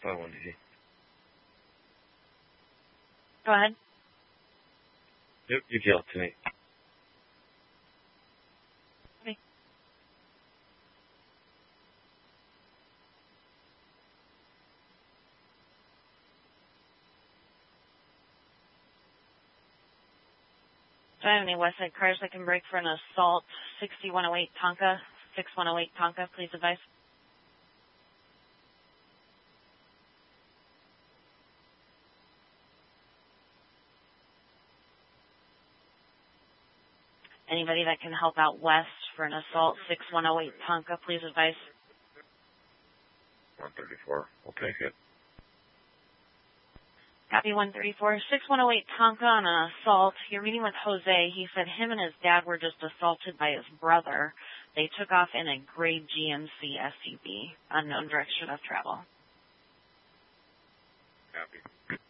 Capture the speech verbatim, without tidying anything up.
five one D T. Go ahead. Yep, you can yell to me. Okay. Do I have any Westside cars that can break for an assault? sixty-one oh eight Tonka, sixty-one oh eight Tonka, please advise. Anybody that can help out west for an assault, sixty-one oh eight Tonka, please advise. one thirty-four, we'll take it. Copy one thirty-four, sixty-one oh eight Tonka on an assault. You're meeting with Jose. He said him and his dad were just assaulted by his brother. They took off in a gray G M C S U V, unknown direction of travel. Copy.